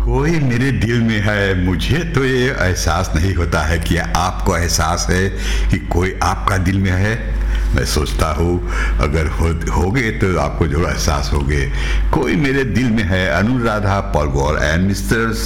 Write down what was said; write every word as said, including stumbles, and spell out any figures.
कोई मेरे दिल में है, मुझे तो ये एहसास नहीं होता है कि आपको एहसास है कि कोई आपका दिल में है। मैं सोचता हूँ अगर हो होगे तो आपको जरूर एहसास होगे। कोई मेरे दिल में है, Anuradha Paul war and mister